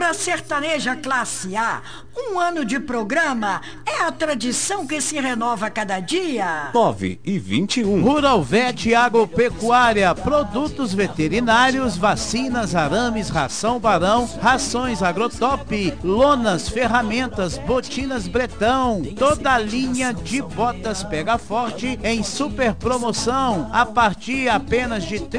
Mangueira Sertaneja Classe A. Um ano de programa é a tradição que se renova a cada dia. 9h21. Rural Vet Agropecuária, produtos veterinários, vacinas, arames, ração Barão, rações Agrotop, lonas, ferramentas, botinas Bretão, toda a linha de botas Pega Forte em super promoção, a partir apenas de R$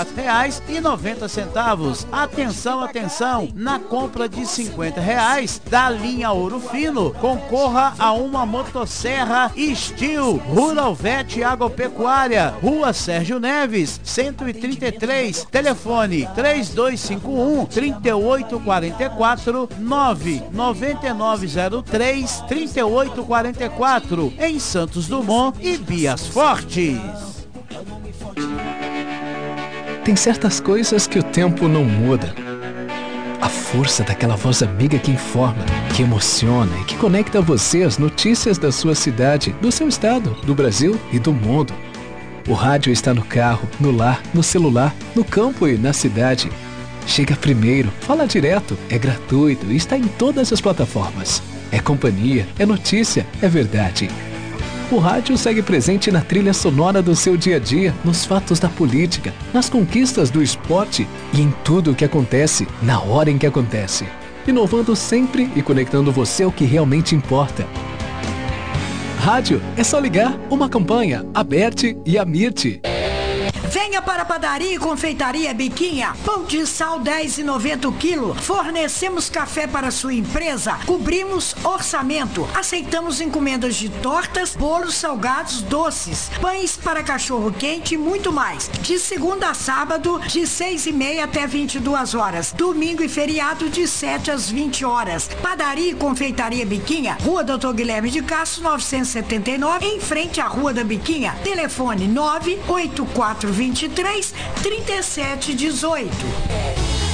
34,90. Atenção, atenção, na compra de R$ 50 da linha Ouro Fino, concorra a uma motosserra Steel. Rural Vet Agropecuária, Rua Sérgio Neves, 133, telefone 3251-3844, 99903-3844, em Santos Dumont e Bias Fortes. Tem certas coisas que o tempo não muda. A força daquela voz amiga que informa, que emociona e que conecta você às notícias da sua cidade, do seu estado, do Brasil e do mundo. O rádio está no carro, no lar, no celular, no campo e na cidade. Chega primeiro, fala direto, é gratuito e está em todas as plataformas. É companhia, é notícia, é verdade. O rádio segue presente na trilha sonora do seu dia a dia, nos fatos da política, nas conquistas do esporte e em tudo o que acontece, na hora em que acontece. Inovando sempre e conectando você ao que realmente importa. Rádio é só ligar uma campanha, Aberte e Amirte. Venha para a Padaria e Confeitaria Biquinha. Pão de sal 10,90 o quilo. Fornecemos café para sua empresa. Cobrimos orçamento. Aceitamos encomendas de tortas, bolos, salgados, doces, pães para cachorro quente e muito mais. De segunda a sábado, de 6h30 até 22 horas. Domingo e feriado, de 7 às 20 horas. Padaria e Confeitaria Biquinha, Rua Doutor Guilherme de Castro, 979, em frente à Rua da Biquinha. Telefone 98423-3718.